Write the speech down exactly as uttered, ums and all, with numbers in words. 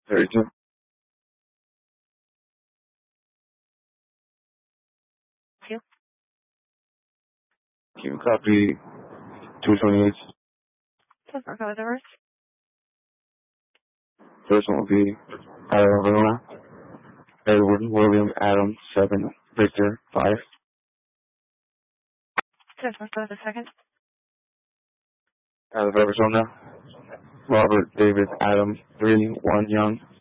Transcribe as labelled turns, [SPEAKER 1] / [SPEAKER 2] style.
[SPEAKER 1] thirty-two.
[SPEAKER 2] Two.
[SPEAKER 1] Can you copy two twenty-eight?
[SPEAKER 2] Those are both numbers.
[SPEAKER 1] First one will be Arizona, Edward William Adam seven, Victor five.
[SPEAKER 2] Those are both the second.
[SPEAKER 1] Out of Arizona, Robert David Adam three, one Young.